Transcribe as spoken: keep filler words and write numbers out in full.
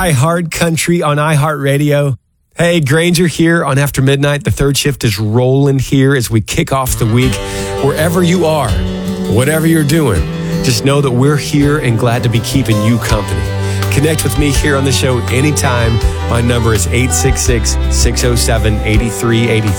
iHeart Country on iHeartRadio. Hey, Granger here on After Midnight. The third shift is rolling here as we kick off the week. Wherever you are, whatever you're doing, just know that we're here and glad to be keeping you company. Connect with me here on the show anytime. My number is eight six six, six oh seven, eight three eight three.